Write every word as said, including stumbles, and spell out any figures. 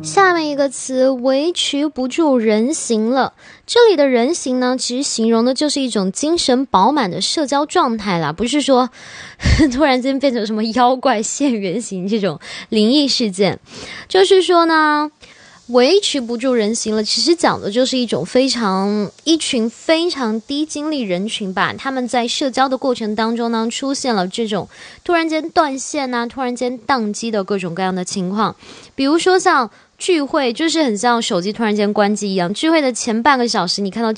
下面一个词维持不住人形了，这里的人形呢，其实形容的就是一种精神饱满的社交状态啦，不是说突然间变成什么妖怪现原形这种灵异事件，就是说呢维持不住人形了，其实讲的就是一种非常一群非常低精力人群吧，他们在社交的过程当中呢，出现了这种突然间断线啊，突然间宕机的各种各样的情况。比如说像聚会，就是很像手机突然间关机一样，聚会的前半个小时你看到